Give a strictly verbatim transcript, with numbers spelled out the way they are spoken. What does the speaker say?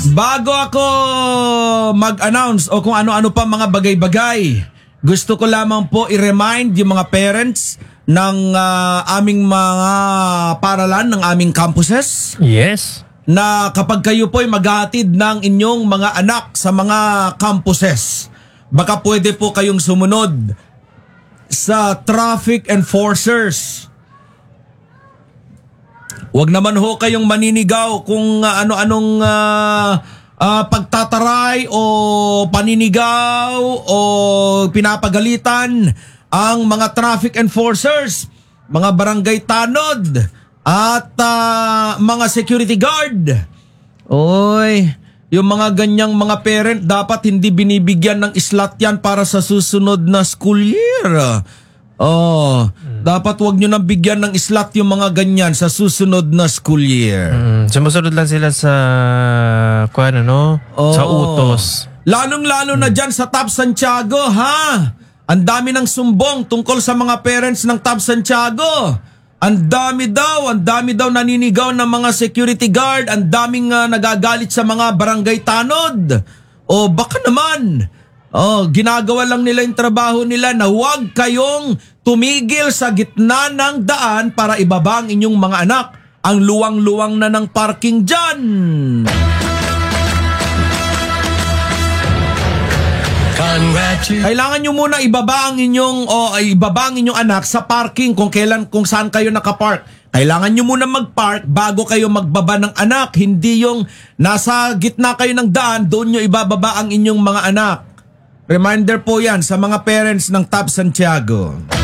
Bago ako mag-announce o kung ano-ano pa mga bagay-bagay, gusto ko lamang po i-remind yung mga parents ng ah, aming mga paralan, ng aming campuses, Yes. na kapag kayo po ay maghahatid ng inyong mga anak sa mga campuses, baka pwede po kayong sumunod sa traffic enforcers. Huwag naman ho kayong maninigaw kung uh, ano-anong uh, uh, pagtataray o paninigaw o pinapagalitan ang mga traffic enforcers, mga barangay tanod at uh, mga security guard. Oy, yung mga ganyang mga parent dapat hindi binibigyan ng slot yan para sa susunod na school year. Oh, hmm. dapat wag nyo nang bigyan ng slot yung mga ganyan sa susunod na school year. Mm, sumusunod lang sila sa kung ano, no? Oh. Sa utos. Lalong-lalo hmm. na dyan sa Top Santiago, ha? Ang dami ng sumbong tungkol sa mga parents ng Top Santiago. Ang dami daw, ang dami daw naninigaw ng mga security guard, ang daming uh, nagagalit sa mga barangay tanod. O baka naman, oh, ginagawa lang nila yung trabaho nila na huwag kayong tumigil sa gitna ng daan para ibaba ang inyong mga anak. Ang luwang-luwang na ng parking dyan. Kailangan nyo muna ibaba ang inyong o ay ibaba ang inyong anak sa parking kung kailan kung saan kayo nakapark. Kailangan nyo muna magpark bago kayo magbaba ng anak. Hindi yung nasa gitna kayo ng daan, doon nyo ibababa ang inyong mga anak. Reminder po yan sa mga parents ng Top Santiago.